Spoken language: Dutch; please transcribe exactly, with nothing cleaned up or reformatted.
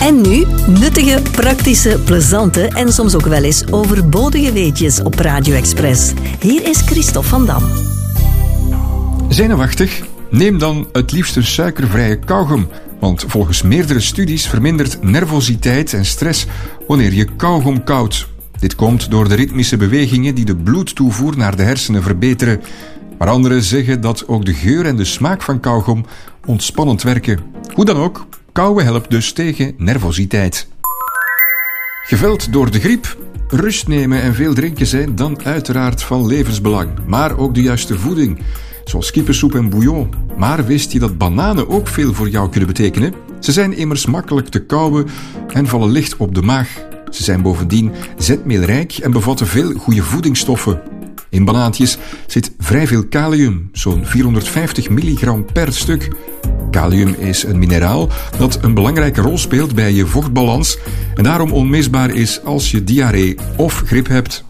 En nu nuttige, praktische, plezante en soms ook wel eens overbodige weetjes op Radio Express. Hier is Christophe van Dam. Zenuwachtig? Neem dan het liefst een suikervrije kauwgom. Want volgens meerdere studies vermindert nervositeit en stress wanneer je kauwgom kauwt. Dit komt door de ritmische bewegingen die de bloedtoevoer naar de hersenen verbeteren. Maar anderen zeggen dat ook de geur en de smaak van kauwgom ontspannend werken. Hoe dan ook, kauwen helpt dus tegen nervositeit. Geveld door de griep? Rust nemen en veel drinken zijn dan uiteraard van levensbelang. Maar ook de juiste voeding, zoals kippensoep en bouillon. Maar wist je dat bananen ook veel voor jou kunnen betekenen? Ze zijn immers makkelijk te kauwen en vallen licht op de maag. Ze zijn bovendien zetmeelrijk en bevatten veel goede voedingsstoffen. In banaantjes zit vrij veel kalium, zo'n vierhonderdvijftig milligram per stuk. Kalium is een mineraal dat een belangrijke rol speelt bij je vochtbalans en daarom onmisbaar is als je diarree of griep hebt.